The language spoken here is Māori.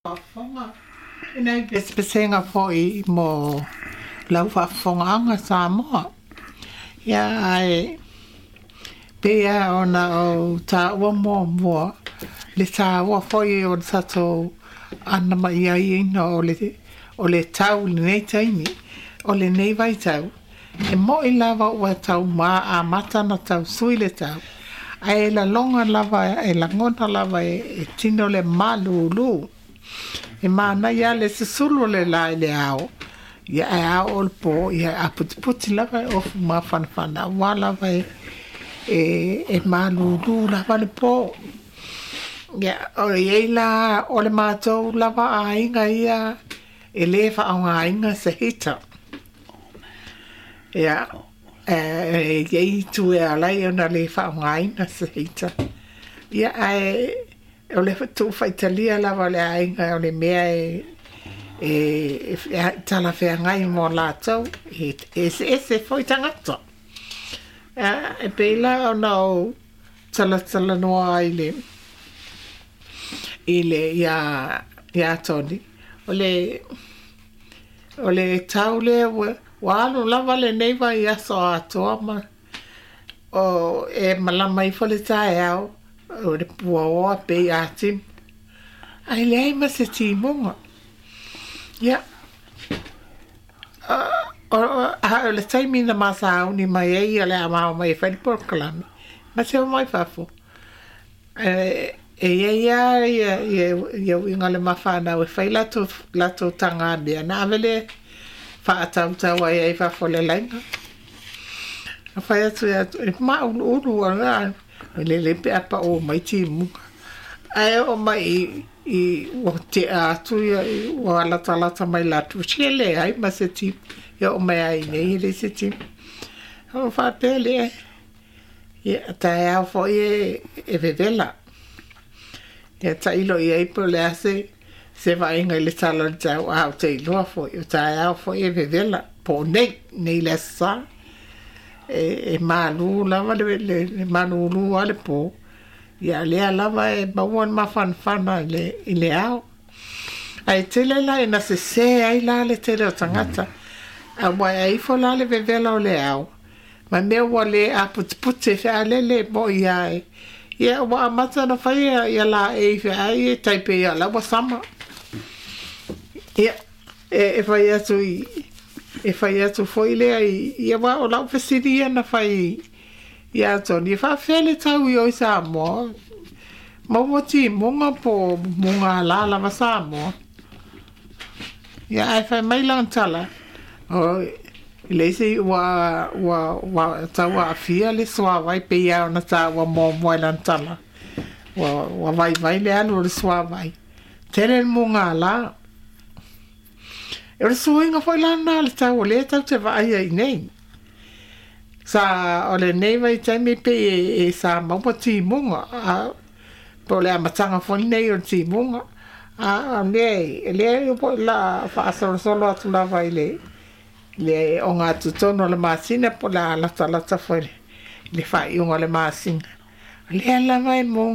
Whafonga. Ina I pesenga fo I mo lau whafonga anga Samoa. Ia ai pea ona o ta ua mua le ta ua foi o tato ana mai ai ina o le tau le nei taimi o le nei vai tau e mo I lava ua tau ma a matana tau sui le tau a e la longa lava e la ngona lava e tino le malulu e mana ia le sisulu le la le ao ia e ao o po ia a puti lava e ofu ma fanfana wa lava e malulu lava le po ia o le la o le matou lava a inga ia e le fa a inga se hita ia e tu e alai ona le fa a inga se hita ia o le tu fa italia lava le a inga o le mea e tala fea ngai mo lātou e se foi tangata e peila ona o tala noa i le ia toni o le tau le walo lava le neiva ia so atoa ma o e malama I fole tae au o le pua oa pe I atim ai le ai ma se timonga ia o le taimi na masa au ni mai ei ale amao mai whai por kalami ma se o mai fafo ia winga le mawhana e whai lato tanga bea na avele whaatau ai ei fafo le lainga a whai atu e ma ulu anga le lepe apa o mai timunga ai o mai I o te atu ia o alata mai latu chile ai ma se tip ia o mai ai nei le se tip o fa pele ia tae au fo e vevela ia tailo ia I po le ase se vai ngai le tala tau au te loa fo ia tae au fo e vevela po nei le sa e malu lava le malu lu ale po ia lea lava e bauan mafanfana I le ao. Ai tele la e na se ai la le tele o tangata. A wai ai fo la le vevela o le ao. Ma mea wa le a putipute fe a le mo I ai. Ia wa amata na whai ia la e fe ai e taipe ia la wa sama. Ia e whai atu e whai atu foi le ai. Ia wa o lau fesiria na whai ia toni fa fele tau I o Samoa mo ti monga po monga la va Samoa ia ai fa mai lantala o le se wa tau a fia le soa vai pe ia na ta wa mo lantala wa vai le alo le soa vai tere monga la e soinga foi lana le tau le tau te vai ai nei sa o le nei vai taimi pe e sa maua timunga po le amatanga fo nei o timunga a le po la fa solo atu la vai le o ngā tutono le masina po la tala fo le fai o le masinga le ala vai mo